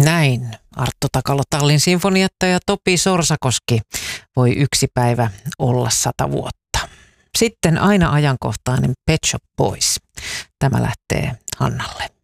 Näin Arttu Takalo Tallin sinfonietta ja Topi Sorsakoski voi yksi päivä olla 100 vuotta. Sitten aina ajankohtainen Pet Shop Boys. Tämä lähtee Hannalle.